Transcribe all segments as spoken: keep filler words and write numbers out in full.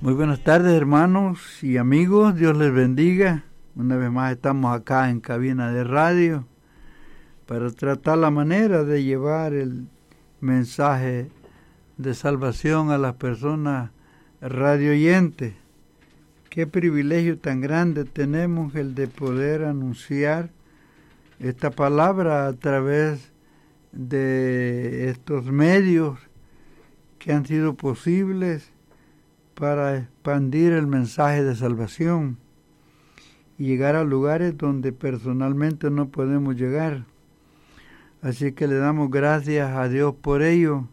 Muy buenas tardes, hermanos y amigos, Dios les bendiga. Una vez más estamos acá en cabina de radio para tratar la manera de llevar el mensaje de salvación a las personas radioyentes. Qué privilegio tan grande tenemos el de poder anunciar esta palabra a través de estos medios que han sido posibles para expandir el mensaje de salvación y llegar a lugares donde personalmente no podemos llegar. Así que le damos gracias a Dios por ello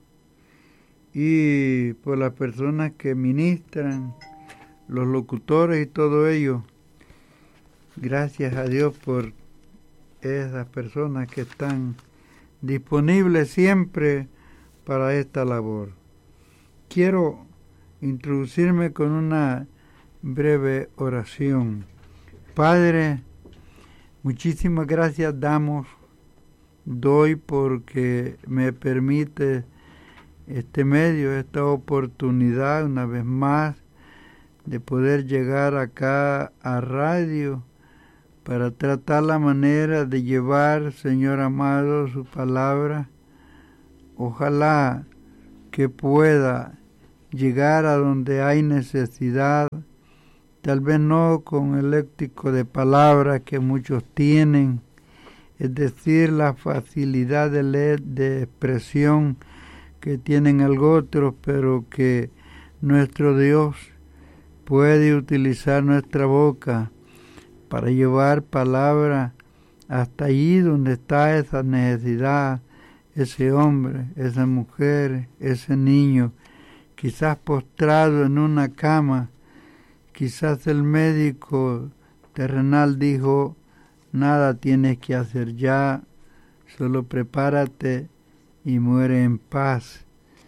y por las personas que ministran, los locutores y todo ello. Gracias a Dios por esas personas que están disponibles siempre para esta labor. Quiero introducirme con una breve oración. Padre, muchísimas gracias damos, doy porque me permite este medio, esta oportunidad una vez más de poder llegar acá a radio para tratar la manera de llevar, Señor amado, su palabra. Ojalá que pueda llegar a donde hay necesidad, tal vez no con el léxico de palabras que muchos tienen, es decir, la facilidad de, leer, de expresión que tienen algunos otros, pero que nuestro Dios puede utilizar nuestra boca para llevar palabra hasta allí donde está esa necesidad, ese hombre, esa mujer, ese niño, quizás postrado en una cama, quizás el médico terrenal dijo, nada tienes que hacer ya, solo prepárate y muere en paz.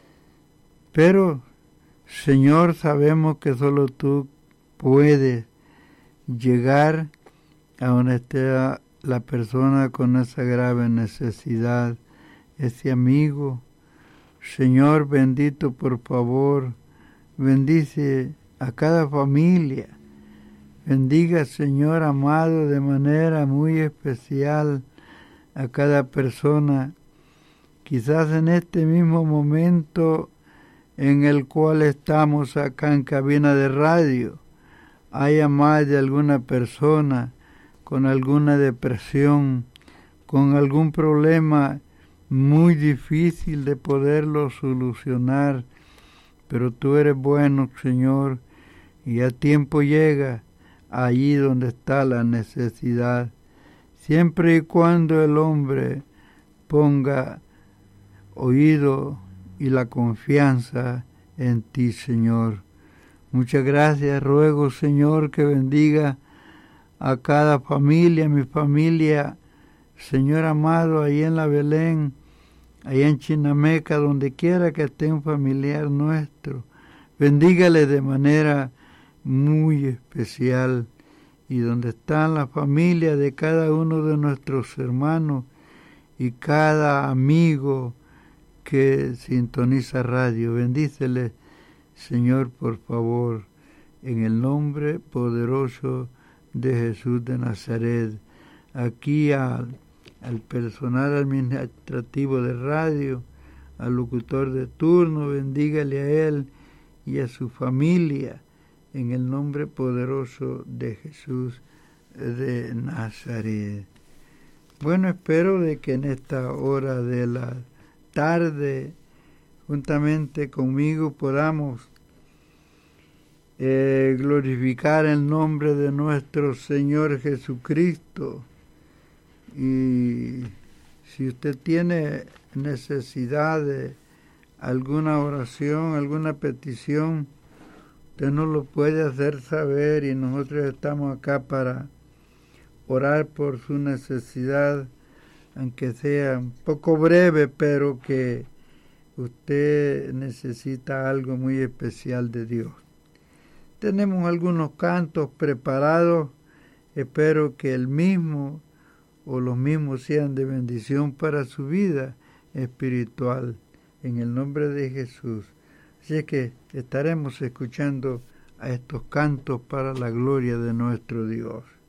Pero, Señor, sabemos que solo tú puedes llegar a donde esté la persona con esa grave necesidad, ese amigo. Señor bendito, por favor, bendice a cada familia. Bendiga, Señor amado, de manera muy especial a cada persona. Quizás en este mismo momento en el cual estamos acá en cabina de radio, haya más de alguna persona con alguna depresión, con algún problema muy difícil de poderlo solucionar, pero tú eres bueno, Señor, y a tiempo llega allí donde está la necesidad, siempre y cuando el hombre ponga oído y la confianza en ti, Señor. Muchas gracias, ruego, Señor, que bendiga a cada familia, mi familia, Señor amado, ahí en la Belén, allá en Chinameca, donde quiera que esté un familiar nuestro, bendígale de manera muy especial, y donde están las familias de cada uno de nuestros hermanos y cada amigo que sintoniza radio, bendícele, Señor, por favor, en el nombre poderoso de Jesús de Nazaret. Aquí al al personal administrativo de radio, al locutor de turno, bendígale a él y a su familia, en el nombre poderoso de Jesús de Nazaret. Bueno, espero de que en esta hora de la tarde, juntamente conmigo, podamos eh, glorificar el nombre de nuestro Señor Jesucristo. Y si usted tiene necesidad de alguna oración, alguna petición, usted nos lo puede hacer saber y nosotros estamos acá para orar por su necesidad, aunque sea un poco breve, pero que usted necesita algo muy especial de Dios. Tenemos algunos cantos preparados, espero que el mismo o los mismos sean de bendición para su vida espiritual, en el nombre de Jesús. Así es que estaremos escuchando a estos cantos para la gloria de nuestro Dios.